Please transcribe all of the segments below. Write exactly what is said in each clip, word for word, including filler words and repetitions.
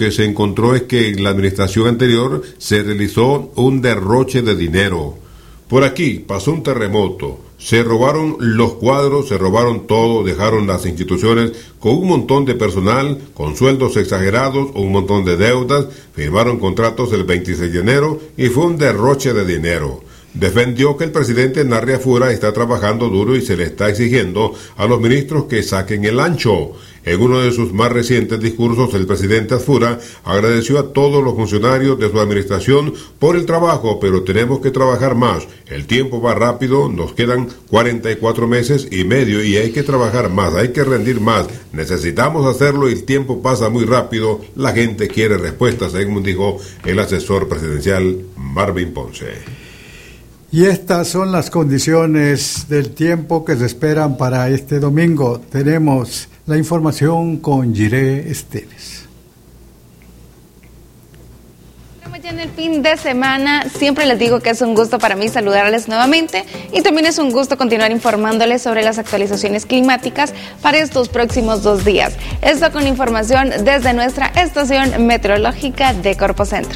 que se encontró es que en la administración anterior se realizó un derroche de dinero. Por aquí pasó un terremoto, se robaron los cuadros, se robaron todo, dejaron las instituciones con un montón de personal, con sueldos exagerados, un montón de deudas, firmaron contratos el veintiséis de enero y fue un derroche de dinero. Defendió que el presidente Narri Afura está trabajando duro y se le está exigiendo a los ministros que saquen el ancho. En uno de sus más recientes discursos, el presidente Afura agradeció a todos los funcionarios de su administración por el trabajo, pero tenemos que trabajar más. El tiempo va rápido, nos quedan cuarenta y cuatro meses y medio y hay que trabajar más, hay que rendir más. Necesitamos hacerlo y el tiempo pasa muy rápido. La gente quiere respuestas, según dijo el asesor presidencial Marvin Ponce. Y estas son las condiciones del tiempo que se esperan para este domingo. Tenemos la información con Jiré Esteves. Ya en el fin de semana, siempre les digo que es un gusto para mí saludarles nuevamente y también es un gusto continuar informándoles sobre las actualizaciones climáticas para estos próximos dos días. Esto con información desde nuestra estación meteorológica de Corpocentro.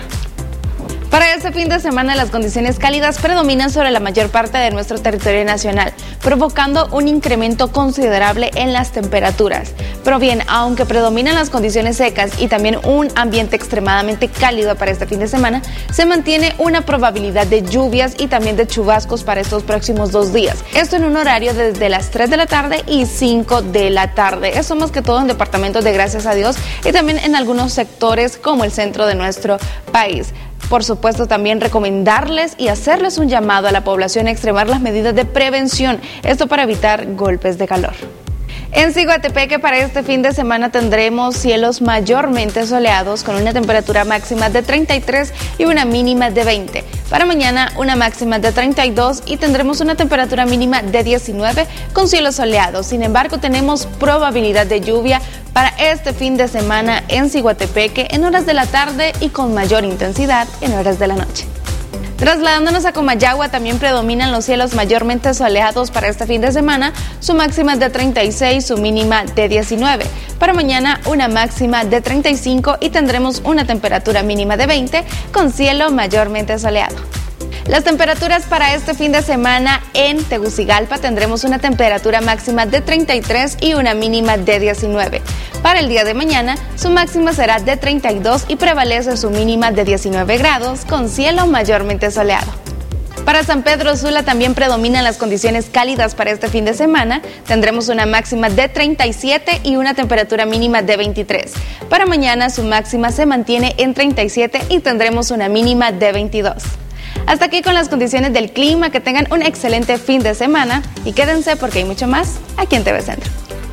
Para este fin de semana, las condiciones cálidas predominan sobre la mayor parte de nuestro territorio nacional, provocando un incremento considerable en las temperaturas. Pero bien, aunque predominan las condiciones secas y también un ambiente extremadamente cálido para este fin de semana, se mantiene una probabilidad de lluvias y también de chubascos para estos próximos dos días. Esto en un horario desde las tres de la tarde y cinco de la tarde. Eso más que todo en departamentos de Gracias a Dios y también en algunos sectores como el centro de nuestro país. Por supuesto, también recomendarles y hacerles un llamado a la población a extremar las medidas de prevención, esto para evitar golpes de calor. En Ciguatepeque para este fin de semana tendremos cielos mayormente soleados con una temperatura máxima de treinta y tres y una mínima de veinte. Para mañana una máxima de treinta y dos y tendremos una temperatura mínima de diecinueve con cielos soleados. Sin embargo, tenemos probabilidad de lluvia para este fin de semana en Ciguatepeque en horas de la tarde y con mayor intensidad en horas de la noche. Trasladándonos a Comayagua, también predominan los cielos mayormente soleados para este fin de semana, su máxima es de treinta y seis, su mínima de diecinueve. Para mañana una máxima de treinta y cinco y tendremos una temperatura mínima de veinte con cielo mayormente soleado. Las temperaturas para este fin de semana en Tegucigalpa tendremos una temperatura máxima de treinta y tres y una mínima de diecinueve. Para el día de mañana, su máxima será de treinta y dos y prevalece su mínima de diecinueve grados con cielo mayormente soleado. Para San Pedro Sula también predominan las condiciones cálidas para este fin de semana. Tendremos una máxima de treinta y siete y una temperatura mínima de veintitrés. Para mañana su máxima se mantiene en treinta y siete y tendremos una mínima de veintidós. Hasta aquí con las condiciones del clima, que tengan un excelente fin de semana y quédense porque hay mucho más aquí en T V Centro.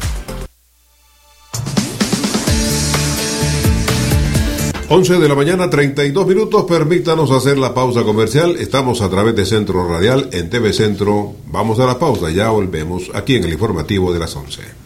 once de la mañana, treinta y dos minutos, permítanos hacer la pausa comercial. Estamos a través de Centro Radial en T V Centro. Vamos a la pausa, ya volvemos aquí en el informativo de las once.